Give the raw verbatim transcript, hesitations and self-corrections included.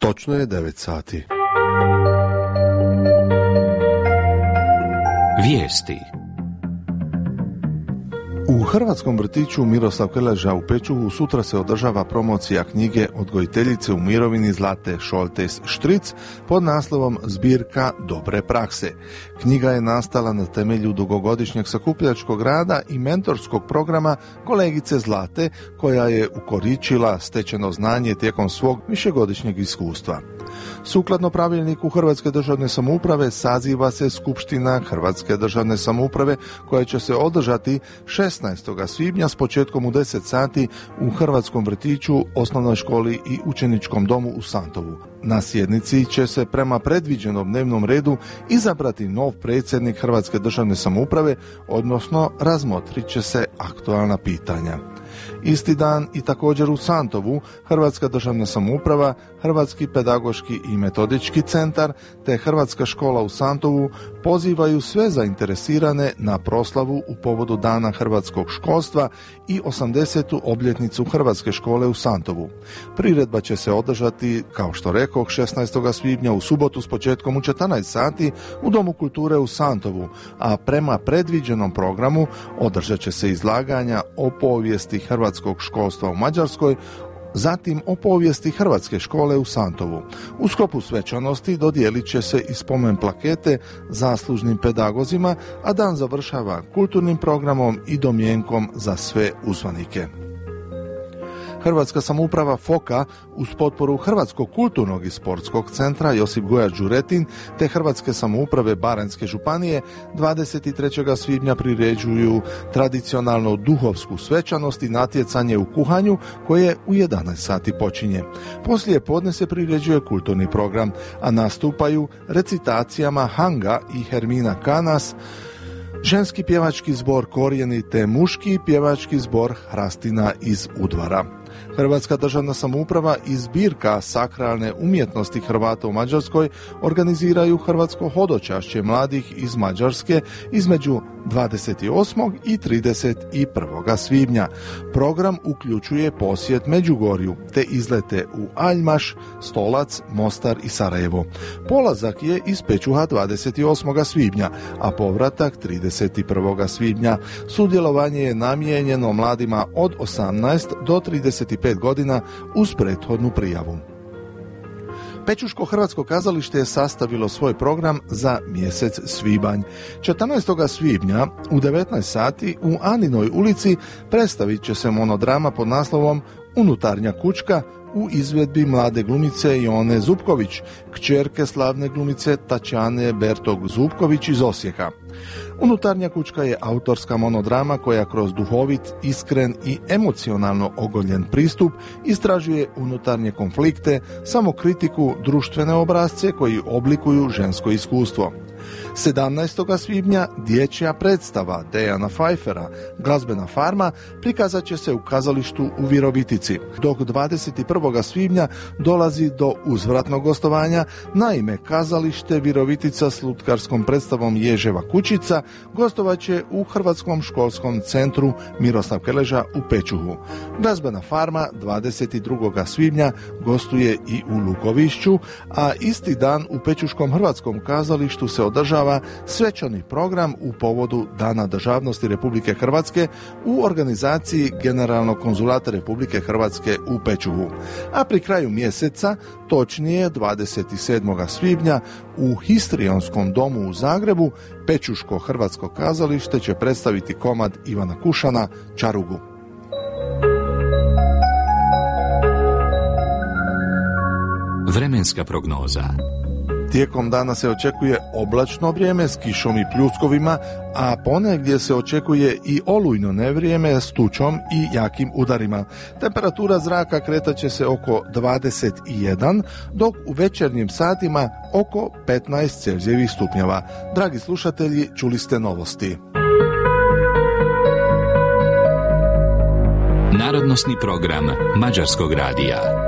Točno je devet sati. Vijesti. U Hrvatskom vrtiću Miroslav Krleža u Pečuhu sutra se održava promocija knjige odgojiteljice u mirovini Zlate Šoltes Štric pod naslovom Zbirka dobre prakse. Knjiga je nastala na temelju dugogodišnjeg sakupljačkog rada i mentorskog programa kolegice Zlate, koja je ukoričila stečeno znanje tijekom svog višegodišnjeg iskustva. Sukladno pravilniku Hrvatske državne samouprave saziva se Skupština Hrvatske državne samouprave koja će se održati šesnaestog svibnja s početkom u deset sati u Hrvatskom vrtiću, osnovnoj školi i učeničkom domu u Santovu. Na sjednici će se prema predviđenom dnevnom redu izabrati nov predsjednik Hrvatske državne samouprave, odnosno razmotrit će se aktualna pitanja. Isti dan i također u Santovu Hrvatska državna samouprava, Hrvatski pedagoški i metodički centar te Hrvatska škola u Santovu pozivaju sve zainteresirane na proslavu u povodu Dana hrvatskog školstva i osamdesetu obljetnicu Hrvatske škole u Santovu. Priredba će se održati, kao što rekoh, šesnaestog svibnja u subotu s početkom u četrnaest sati u Domu kulture u Santovu, a prema predviđenom programu održat će se izlaganja o povijesti hrvatskog školstva u Mađarskoj, zatim o povijesti Hrvatske škole u Santovu. U sklopu svečanosti dodijelit će se i spomen plakete zaslužnim pedagozima, a dan završava kulturnim programom i domjenkom za sve uzvanike. Hrvatska samouprava Foka uz potporu Hrvatskog kulturnog i sportskog centra Josip Gojar Đuretin te Hrvatske samouprave Baranjske županije dvadeset trećeg svibnja priređuju tradicionalno duhovsku svečanost i natjecanje u kuhanju koje u jedanaest sati počinje. Poslije podne se priređuje kulturni program, a nastupaju recitacijama Hanga i Hermina Kanas, ženski pjevački zbor Korijeni te muški pjevački zbor Hrastina iz Udvara. Hrvatska državna samouprava i zbirka sakralne umjetnosti Hrvata u Mađarskoj organiziraju hrvatsko hodočašće mladih iz Mađarske između dvadeset osmog i trideset prvog svibnja. Program uključuje posjet Međugorju te izlete u Aljmaš, Stolac, Mostar i Sarajevo. Polazak je iz Pečuha dvadeset osmog svibnja, a povratak trideset prvog svibnja. Sudjelovanje je namijenjeno mladima od osamnaest do trideset pet godina uz prethodnu prijavu. Pečuško hrvatsko kazalište je sastavilo svoj program za mjesec svibanj. četrnaestog svibnja u devetnaest sati u Aninoj ulici predstavit će se monodrama pod naslovom Unutarnja kućka u izvedbi mlade glumice Jone Zupković, kćerke slavne glumice Tačane Bertog Zupković iz Osijeka. Unutarnja kućka je autorska monodrama koja kroz duhovit, iskren i emocionalno ogoljen pristup istražuje unutarnje konflikte, samokritiku, društvene obrasce koji oblikuju žensko iskustvo. sedamnaestog svibnja dječja predstava Dejana Pfeiffera Glazbena farma prikazat će se u kazalištu u Virovitici, dok dvadeset prvog svibnja dolazi do uzvratnog gostovanja. Naime, kazalište Virovitica s lutkarskom predstavom Ježeva kućica gostovat će u Hrvatskom školskom centru Miroslav Krleža u Pečuhu. Glazbena farma dvadeset drugog svibnja gostuje i u Lukovišću, a isti dan u Pečuškom hrvatskom kazalištu se održava svečani program u povodu Dana državnosti Republike Hrvatske u organizaciji Generalnog konzulata Republike Hrvatske u Pečuhu. A pri kraju mjeseca, točnije dvadeset sedmog svibnja, u Histrionskom domu u Zagrebu, Pečuško hrvatsko kazalište će predstaviti komad Ivana Kušana Čarugu. Vremenska prognoza. Tijekom dana se očekuje oblačno vrijeme s kišom i pljuskovima, a ponegdje se očekuje i olujno nevrijeme s tučom i jakim udarima. Temperatura zraka kretat će se oko dvadeset jedan, dok u večernjim satima oko petnaest Celzijevih stupnjeva. Dragi slušatelji, čuli ste novosti. Narodnosni program Mađarskog radija.